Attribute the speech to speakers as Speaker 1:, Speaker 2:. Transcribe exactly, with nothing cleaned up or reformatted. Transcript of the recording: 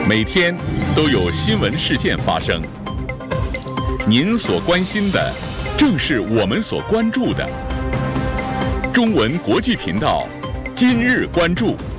Speaker 1: 每天都有新闻事件发生。您所关心的，正是我们所关注的。中文国际频道，今日关注。